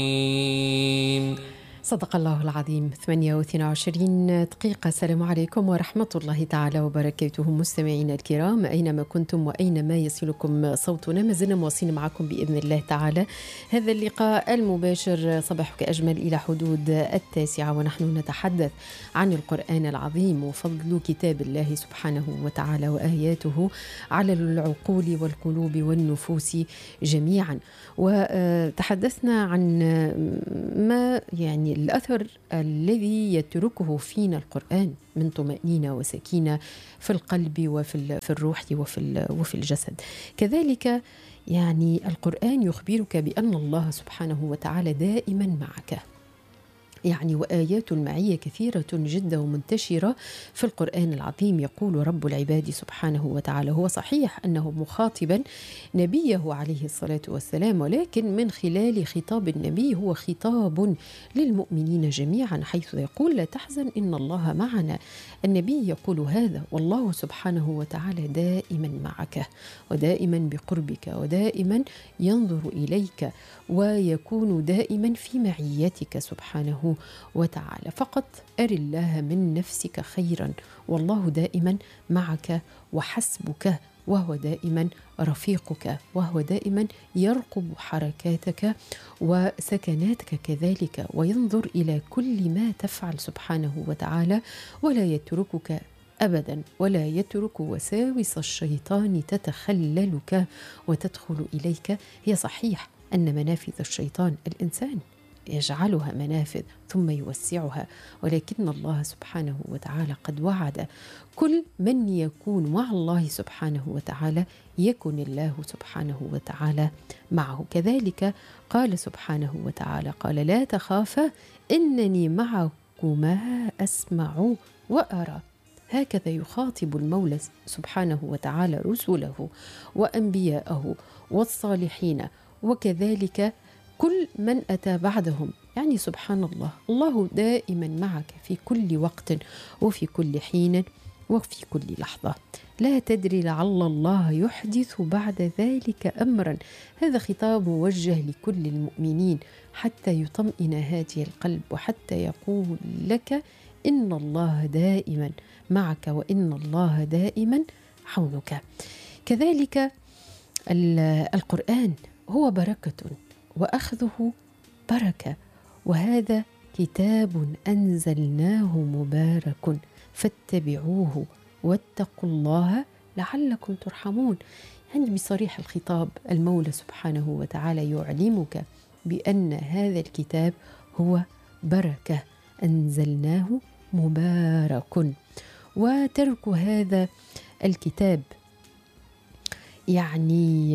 صدق الله العظيم. 28 دقيقة. السلام عليكم ورحمة الله تعالى وبركاته. مستمعينا الكرام أينما كنتم وأينما يصلكم صوتنا، ما زلنا مواصلين معكم بإذن الله تعالى هذا اللقاء المباشر صباحك أجمل إلى حدود 9، ونحن نتحدث عن القرآن العظيم وفضل كتاب الله سبحانه وتعالى وآياته على العقول والقلوب والنفوس جميعا. وتحدثنا عن ما يعني الأثر الذي يتركه فينا القرآن من طمأنينة وسكينة في القلب وفي الروح وفي الجسد. كذلك يعني القرآن يخبرك بأن الله سبحانه وتعالى دائما معك، يعني وآيات المعية كثيرة جدا ومنتشرة في القرآن العظيم. يقول رب العباد سبحانه وتعالى، هو صحيح أنه مخاطبا نبيه عليه الصلاة والسلام، ولكن من خلال خطاب النبي هو خطاب للمؤمنين جميعا، حيث يقول لا تحزن إن الله معنا. النبي يقول هذا، والله سبحانه وتعالى دائما معك ودائما بقربك ودائما ينظر إليك ويكون دائما في معيتك سبحانه وتعالى. فقط أر الله من نفسك خيرا، والله دائما معك وحسبك، وهو دائما رفيقك، وهو دائما يرقب حركاتك وسكناتك كذلك، وينظر إلى كل ما تفعل سبحانه وتعالى، ولا يتركك أبدا، ولا يترك وساوس الشيطان تتخللك وتدخل إليك. هي صحيح أن منافذ الشيطان الإنسان يجعلها منافذ ثم يوسعها، ولكن الله سبحانه وتعالى قد وعد كل من يكون مع الله سبحانه وتعالى يكن الله سبحانه وتعالى معه. كذلك قال سبحانه وتعالى، قال لا تخافا إنني معكما أسمع وأرى. هكذا يخاطب المولى سبحانه وتعالى رسله وأنبياءه والصالحين، وكذلك كل من أتى بعدهم. يعني سبحان الله، الله دائما معك في كل وقت وفي كل حين وفي كل لحظة. لا تدري لعل الله يحدث بعد ذلك أمرا. هذا خطاب موجه لكل المؤمنين حتى يطمئن هذه القلب، وحتى يقول لك إن الله دائما معك وإن الله دائما عونك. كذلك القرآن هو بركة وأخذه بركة، وهذا كتاب أنزلناه مبارك فاتبعوه واتقوا الله لعلكم ترحمون. يعني بصريح الخطاب المولى سبحانه وتعالى يعلمك بأن هذا الكتاب هو بركة أنزلناه مبارك. وترك هذا الكتاب يعني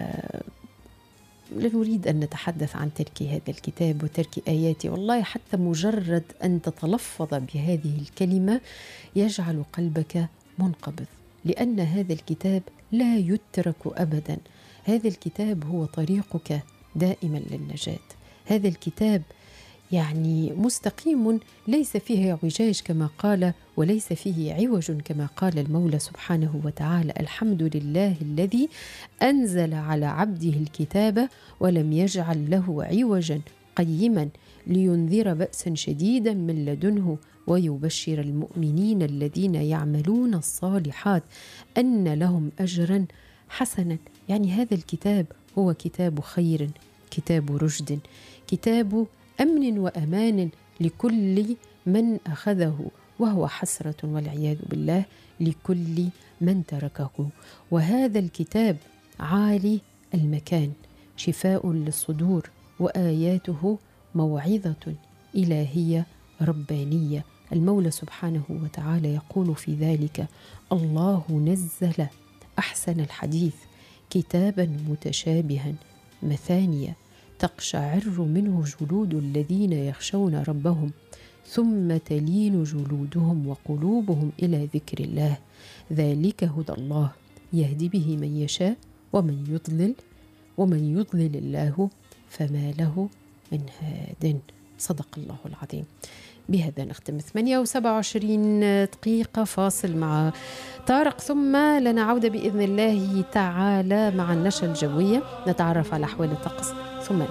لا نريد أن نتحدث عن ترك هذا الكتاب وترك آياته، والله حتى مجرد أن تتلفظ بهذه الكلمة يجعل قلبك منقبض، لأن هذا الكتاب لا يترك أبدا. هذا الكتاب هو طريقك دائما للنجاة. هذا الكتاب يعني مستقيم ليس فيه اعوجاج كما قال، وليس فيه عوج كما قال المولى سبحانه وتعالى. الحمد لله الذي أنزل على عبده الكتاب ولم يجعل له عوجا قيما لينذر بأسا شديدا من لدنه ويبشر المؤمنين الذين يعملون الصالحات أن لهم أجرا حسنا. يعني هذا الكتاب هو كتاب خير، كتاب رشد، كتاب أمن وأمان لكل من أخذه، وهو حسرة والعياذ بالله لكل من تركه. وهذا الكتاب عالي المكان، شفاء للصدور، وآياته موعظة إلهية ربانية. المولى سبحانه وتعالى يقول في ذلك: الله نزل أحسن الحديث كتابا متشابها مثانية تقشعر منه جلود الذين يخشون ربهم ثم تلين جلودهم وقلوبهم إلى ذكر الله ذلك هدى الله يهدي به من يشاء ومن يضلل الله فما له من هاد. صدق الله العظيم. بهذا نختم 28 دقيقة فاصل مع طارق، ثم لنا عودة بإذن الله تعالى مع النشرة الجوية، نتعرف على أحوال الطقس ثم